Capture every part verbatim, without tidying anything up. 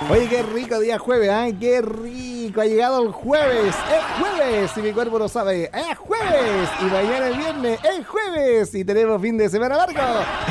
Oye, qué rico día jueves, ¿eh? Qué rico, ha llegado el jueves, es jueves, y mi cuerpo lo sabe, es jueves, y mañana el viernes, es jueves, y tenemos fin de semana largo.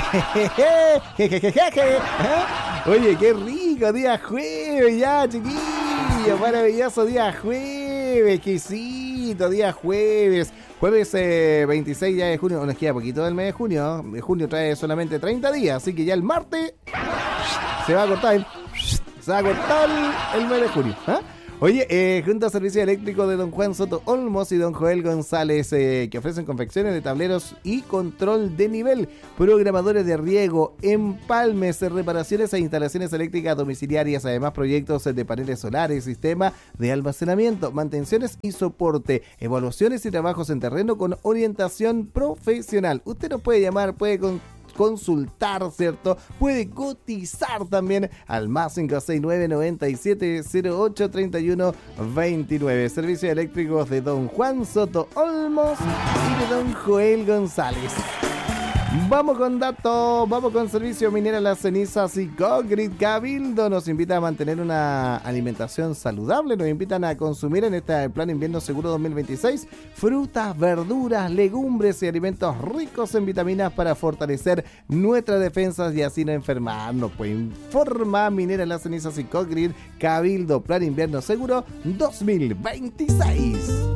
Oye, qué rico día jueves, ya, chiquillos, maravilloso día jueves, exquisito día jueves. Jueves eh, veintiséis ya de junio, nos queda poquito del mes de junio, de junio trae solamente treinta días, así que ya el martes se va a cortar el... Se va a cortar el mes de junio. ¿eh? Oye, eh, junto a Servicio Eléctrico de don Juan Soto Olmos y don Joel González, eh, que ofrecen confecciones de tableros y control de nivel, programadores de riego, empalmes, reparaciones e instalaciones eléctricas domiciliarias, además proyectos de paneles solares, sistema de almacenamiento, mantenciones y soporte, evaluaciones y trabajos en terreno con orientación profesional. Usted nos puede llamar, puede con consultar, ¿cierto? Puede cotizar también al más cinco seis nueve, noventa y siete, cero ocho, treinta y uno, veintinueve. Servicios eléctricos de don Juan Soto Olmos y de don Joel González. Vamos con datos, vamos con Servicio Minera Las Cenizas y Cogrid. Cabildo nos invita a mantener una alimentación saludable, nos invitan a consumir en este plan invierno seguro dos mil veintiséis frutas, verduras, legumbres y alimentos ricos en vitaminas para fortalecer nuestras defensas y así no enfermarnos. Pues informa Minera Las Cenizas y Cogrid, Cabildo, plan invierno seguro dos mil veintiséis.